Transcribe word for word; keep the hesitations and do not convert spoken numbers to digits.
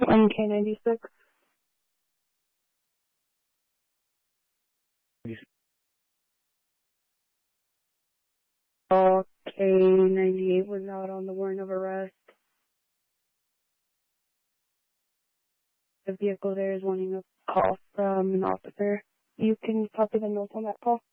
one K ninety-six. All K ninety-eight was out on the warrant of arrest. The vehicle there is wanting a call from an officer. You can copy the notes on that call.